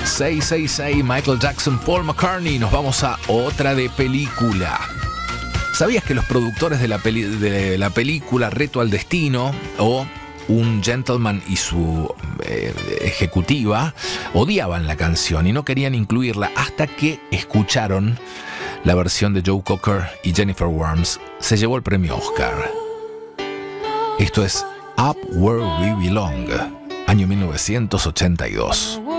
666, Michael Jackson, Paul McCartney. Nos vamos a otra de película. ¿Sabías que los productores de la película Reto al Destino o Un Gentleman y su ejecutiva odiaban la canción y no querían incluirla hasta que escucharon la versión de Joe Cocker y Jennifer Warnes? Se llevó el premio Oscar. Esto es Up Where We Belong, año 1982.